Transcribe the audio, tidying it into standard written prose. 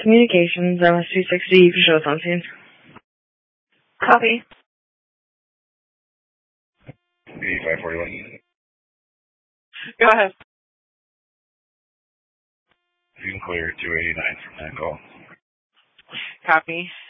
Communications, MS-360, you can show us on scene. Copy. 8541. Go ahead. You can clear 289 from that call. Copy.